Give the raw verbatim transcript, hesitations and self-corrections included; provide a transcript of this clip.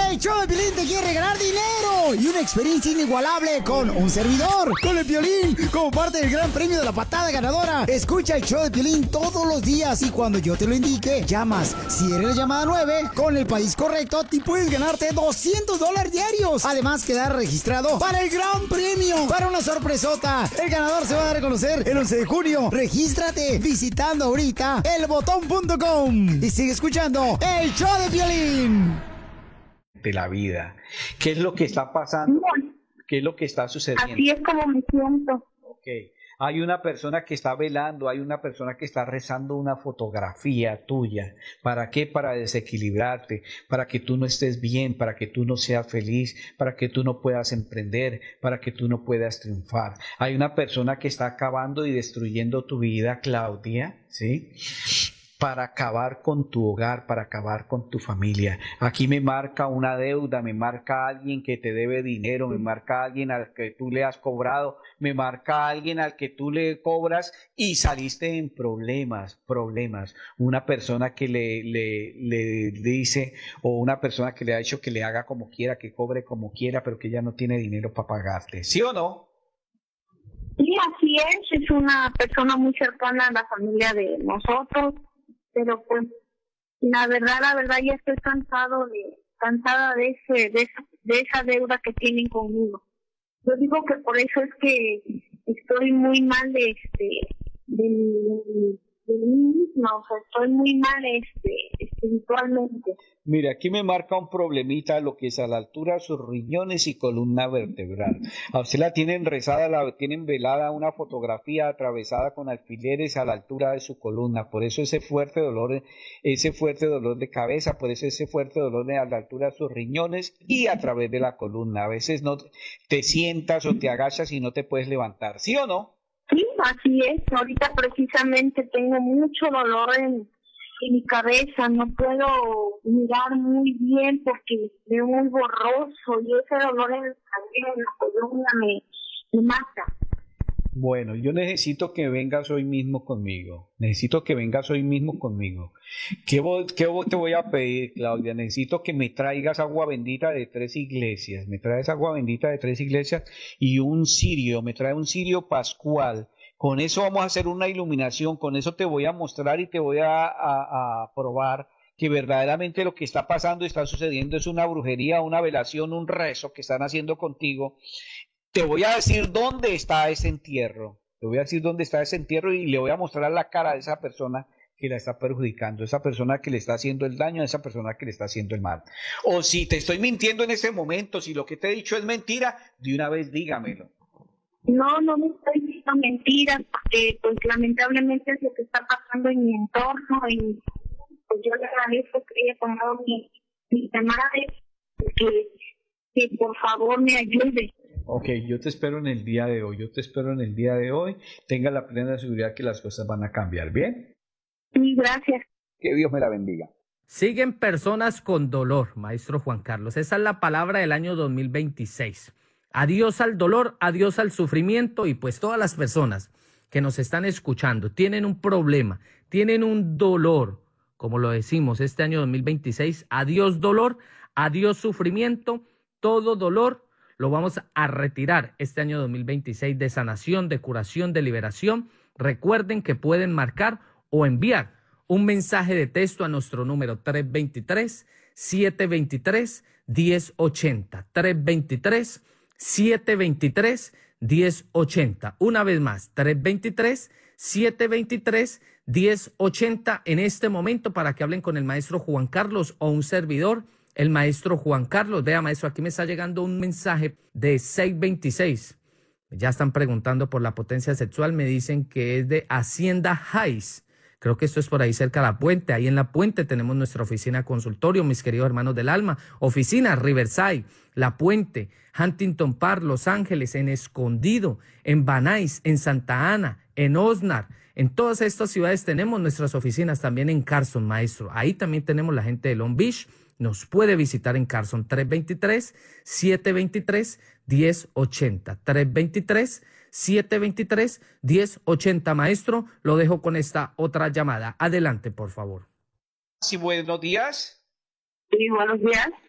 El show de Piolín te quiere regalar dinero y una experiencia inigualable con un servidor, con el Piolín, como parte del gran premio de la patada ganadora. Escucha el show de Piolín todos los días y cuando yo te lo indique, llamas. Si eres la llamada nueve, con el país correcto, te puedes ganarte doscientos dólares diarios. Además, quedar registrado para el gran premio, para una sorpresota. El ganador se va a dar a conocer el once de junio. Regístrate visitando ahorita el botón punto com y sigue escuchando el show de Piolín. De la vida. ¿Qué es lo que está pasando? ¿Qué es lo que está sucediendo? Así es como me siento. Okay. Hay una persona que está velando, hay una persona que está rezando una fotografía tuya. ¿Para qué? Para desequilibrarte, para que tú no estés bien, para que tú no seas feliz, para que tú no puedas emprender, para que tú no puedas triunfar. Hay una persona que está acabando y destruyendo tu vida, Claudia, ¿sí? Para acabar con tu hogar, para acabar con tu familia. Aquí me marca una deuda, me marca alguien que te debe dinero, me marca alguien al que tú le has cobrado, me marca alguien al que tú le cobras y saliste en problemas, problemas. Una persona que le, le, le dice, o una persona que le ha dicho que le haga como quiera, que cobre como quiera, pero que ya no tiene dinero para pagarte. ¿Sí o no? Sí, así es. Es una persona muy cercana a la familia de nosotros. Pero pues la verdad, la verdad ya estoy cansado de, cansada de ese, de esa, de esa deuda que tienen conmigo. Yo digo que por eso es que estoy muy mal de este, de, de, de mí misma, o sea, estoy muy mal este, espiritualmente. Mira, aquí me marca un problemita, lo que es a la altura de sus riñones y columna vertebral. A usted la tienen rezada, la tienen velada una fotografía atravesada con alfileres a la altura de su columna. Por eso ese fuerte dolor, ese fuerte dolor de cabeza, por eso ese fuerte dolor a la altura de sus riñones y a través de la columna. A veces no te sientas o te agachas y no te puedes levantar, ¿sí o no? Sí, así es. Ahorita precisamente tengo mucho dolor en en mi cabeza, no puedo mirar muy bien porque veo muy borroso y ese dolor en la cabeza, en la columna me, me mata. Bueno, yo necesito que vengas hoy mismo conmigo, necesito que vengas hoy mismo conmigo. ¿Qué, vo- qué vo- te voy a pedir, Claudia? Necesito que me traigas agua bendita de tres iglesias, me traes agua bendita de tres iglesias y un cirio, me trae un cirio pascual. Con eso vamos a hacer una iluminación, con eso te voy a mostrar y te voy a, a, a probar que verdaderamente lo que está pasando y está sucediendo es una brujería, una velación, un rezo que están haciendo contigo. Te voy a decir dónde está ese entierro, te voy a decir dónde está ese entierro y le voy a mostrar la cara de esa persona que la está perjudicando, esa persona que le está haciendo el daño, esa persona que le está haciendo el mal. O si te estoy mintiendo en ese momento, si lo que te he dicho es mentira, de una vez dígamelo. No, no me estoy diciendo mentiras, porque pues lamentablemente es lo que está pasando en mi entorno y pues yo le agradezco que haya tomado mi, mi llamada, que, que por favor me ayude. Ok, yo te espero en el día de hoy, yo te espero en el día de hoy, tenga la plena seguridad que las cosas van a cambiar, ¿bien? Sí, gracias. Que Dios me la bendiga. Siguen personas con dolor, maestro Juan Carlos. Esa es la palabra del año dos mil veintiséis. Adiós al dolor, adiós al sufrimiento y pues todas las personas que nos están escuchando tienen un problema, tienen un dolor, como lo decimos este año dos mil veintiséis, adiós dolor, adiós sufrimiento, todo dolor lo vamos a retirar este año dos mil veintiséis de sanación, de curación, de liberación. Recuerden que pueden marcar o enviar un mensaje de texto a nuestro número tres dos tres, siete dos tres, uno cero ocho cero, tres dos tres, siete dos tres, uno cero ocho cero. Una vez más, tres dos tres, siete dos tres, uno cero ocho cero en este momento para que hablen con el maestro Juan Carlos o un servidor, el maestro Juan Carlos. Vea, maestro, aquí me está llegando un mensaje de seis veintiséis. Ya están preguntando por la potencia sexual, me dicen que es de Hacienda Heights. Creo que esto es por ahí cerca de La Puente. Ahí en La Puente tenemos nuestra oficina consultorio, mis queridos hermanos del alma. Oficina Riverside, La Puente, Huntington Park, Los Ángeles, en Escondido, en Van Nuys, en Santa Ana, en Oxnard. En todas estas ciudades tenemos nuestras oficinas, también en Carson, maestro. Ahí también tenemos la gente de Long Beach. Nos puede visitar en Carson, tres dos tres, siete dos tres, uno cero ocho cero. tres dos tres, siete dos tres, uno cero ocho cero. Maestro, lo dejo con esta otra llamada. Adelante, por favor. Sí, buenos días. Sí, buenos días.